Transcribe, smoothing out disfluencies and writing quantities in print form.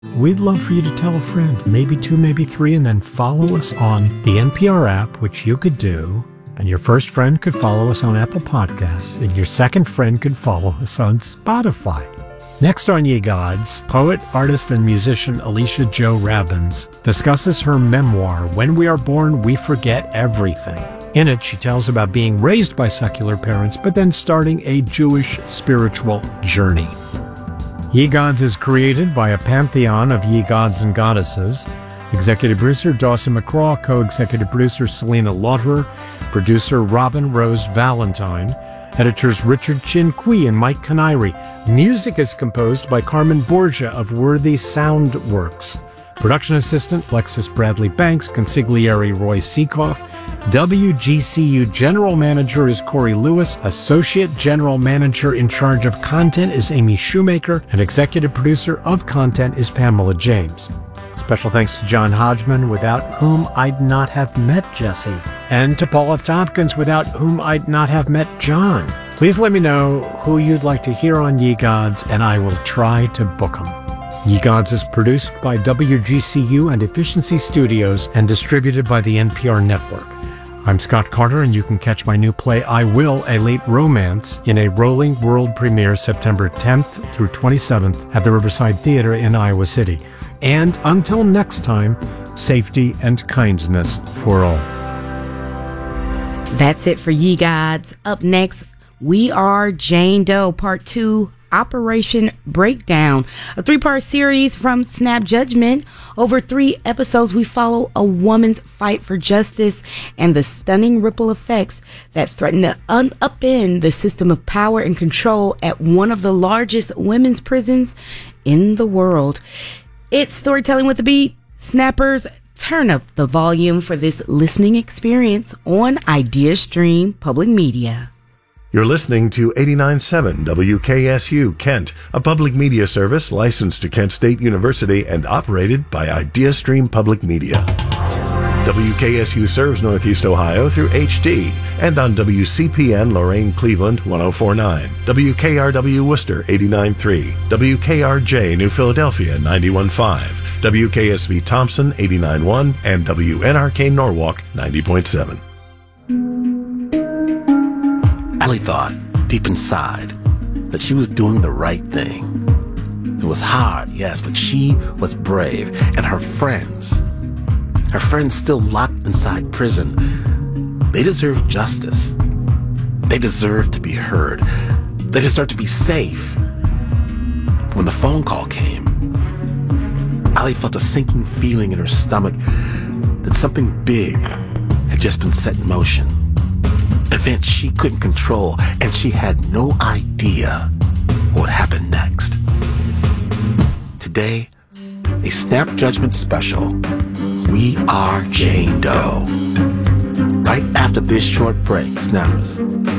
We'd love for you to tell a friend, maybe two, maybe three, and then follow us on the NPR app, which you could do. And your first friend could follow us on Apple Podcasts, and your second friend could follow us on Spotify. Next on Ye Gods, poet, artist, and musician Alicia Jo Rabbins discusses her memoir, When We Are Born, We Forget Everything. In it, she tells about being raised by secular parents, but then starting a Jewish spiritual journey. Ye Gods is created by a pantheon of ye gods and goddesses. Executive producer Dawson McCraw, co-executive producer Selena Lauterer, producer Robin Rose Valentine, editors Richard Chin Kui and Mike Canary. Music is composed by Carmen Borgia of Worthy Sound Works. Production assistant Lexis Bradley Banks, consigliere Roy Seekoff. WGCU General Manager is Corey Lewis. Associate General Manager in charge of content is Amy Shoemaker. And Executive Producer of Content is Pamela James. Special thanks to John Hodgman, without whom I'd not have met Jesse. And to Paula Tompkins, without whom I'd not have met John. Please let me know who you'd like to hear on Ye Gods, and I will try to book them. Ye Gods is produced by WGCU and Efficiency Studios and distributed by the NPR Network. I'm Scott Carter, and you can catch my new play, I Will, A Late Romance, in a rolling world premiere September 10th through 27th at the Riverside Theater in Iowa City. And until next time, safety and kindness for all. That's it for Ye Gods. Up next, We Are Jane Doe, Part 2, Operation Breakdown, a 3-part series from Snap Judgment. Over 3 episodes, we follow a woman's fight for justice and the stunning ripple effects that threaten to upend the system of power and control at one of the largest women's prisons in the world. It's storytelling with a beat. Snappers, turn up the volume for this listening experience on IdeaStream Public Media. You're listening to 89.7 WKSU Kent, a public media service licensed to Kent State University and operated by IdeaStream Public Media. WKSU serves Northeast Ohio through HD and on WCPN Lorain Cleveland 104.9, WKRW Worcester 89.3, WKRJ New Philadelphia 91.5, WKSV Thompson 89.1, and WNRK Norwalk 90.7. Allie thought, deep inside, that she was doing the right thing. It was hard, yes, but she was brave. And her friends still locked inside prison, they deserve justice. They deserve to be heard. They deserve to be safe. When the phone call came, Allie felt a sinking feeling in her stomach that something big had just been set in motion. An event she couldn't control, and she had no idea what would happen next. Today, a Snap Judgment special, We Are Jane Doe. Right after this short break, Snappers.